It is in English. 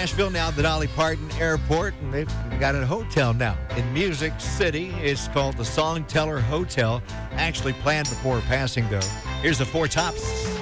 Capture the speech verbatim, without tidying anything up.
Nashville, now the Dolly Parton Airport, and they've got a hotel now in Music City. It's called the Songteller Hotel. Actually planned before passing, though. Here's the Four Tops.